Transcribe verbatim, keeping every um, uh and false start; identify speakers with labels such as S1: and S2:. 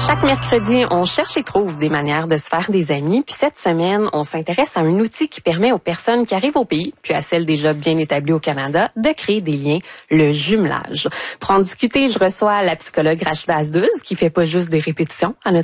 S1: Chaque mercredi, on cherche et trouve des manières de se faire des amis. Puis cette semaine, on s'intéresse à un outil qui permet aux personnes qui arrivent au pays, puis à celles déjà bien établies au Canada, de créer des liens, le jumelage. Pour en discuter, je reçois la psychologue Rachida Asdouz, qui fait pas juste des répétitions à notre